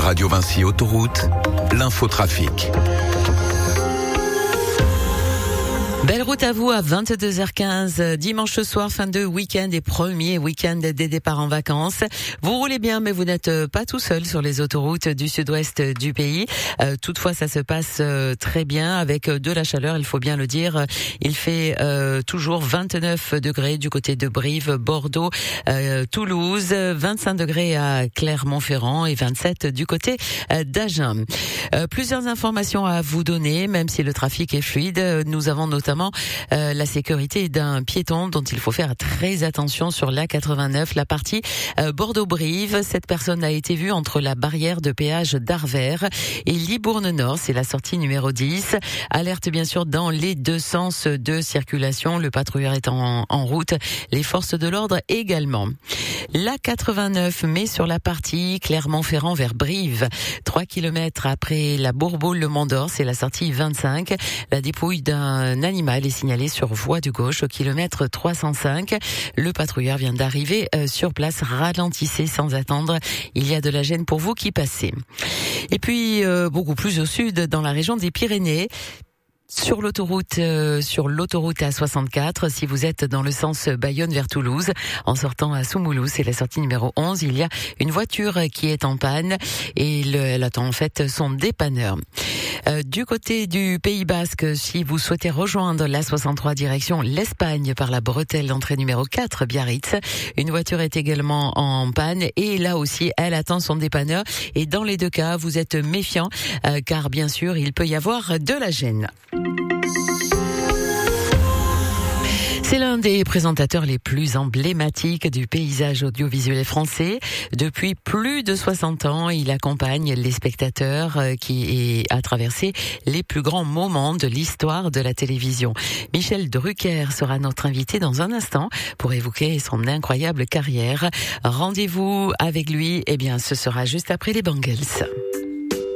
Radio Vinci Autoroute, l'infotrafic. Belle route à vous à 22h15, dimanche soir, fin de week-end et premier week-end des départs en vacances. Vous roulez bien, mais vous n'êtes pas tout seul sur les autoroutes du sud-ouest du pays. Toutefois, ça se passe très bien avec de la chaleur, il faut bien le dire. Il fait toujours 29 degrés du côté de Brive, Bordeaux, Toulouse, 25 degrés à Clermont-Ferrand et 27 du côté d'Agen. Plusieurs informations à vous donner, même si le trafic est fluide. Nous avons notamment la sécurité d'un piéton dont il faut faire très attention sur l'A89, la partie Bordeaux-Brive. Cette personne a été vue entre la barrière de péage d'Arvers et Libourne-Nord, c'est la sortie numéro 10. Alerte bien sûr dans les deux sens de circulation, le patrouilleur est en route, les forces de l'ordre également. L'A89 met sur la partie Clermont-Ferrand vers Brive, 3 km après la Bourboule-le-Mont-d'Or, c'est la sortie 25. La dépouille d'un animal est signalée sur voie de gauche au kilomètre 305. Le patrouilleur vient d'arriver sur place. Ralentissez sans attendre. Il y a de la gêne pour vous qui passez. Et puis, beaucoup plus au sud, dans la région des Pyrénées, sur l'autoroute A64, si vous êtes dans le sens Bayonne vers Toulouse, en sortant à Soumoulous, c'est la sortie numéro 11, il y a une voiture qui est en panne et elle attend en fait son dépanneur. Du côté du Pays Basque, si vous souhaitez rejoindre l'A63 direction l'Espagne par la bretelle d'entrée numéro 4, Biarritz, une voiture est également en panne et là aussi elle attend son dépanneur et dans les deux cas vous êtes méfiants car bien sûr il peut y avoir de la gêne. C'est l'un des présentateurs les plus emblématiques du paysage audiovisuel français. Depuis plus de 60 ans, il accompagne les spectateurs qui a traversé les plus grands moments de l'histoire de la télévision. Michel Drucker sera notre invité dans un instant pour évoquer son incroyable carrière. Rendez-vous avec lui, ce sera juste après les Bangles.